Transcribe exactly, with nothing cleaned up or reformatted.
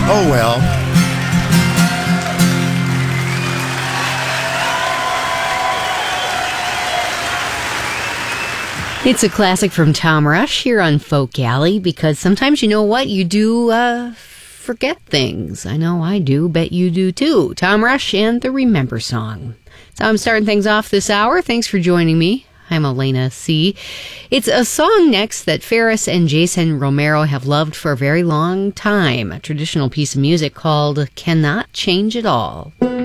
Oh well. It's a classic from Tom Rush here on Folk Alley, because sometimes, you know what, you do uh, forget things. I know I do, bet you do too. Tom Rush and the Remember Song. So I'm starting things off this hour. Thanks for joining me. I'm Elena C. It's a song next that Ferris and Jason Romero have loved for a very long time, a traditional piece of music called Cannot Change It All.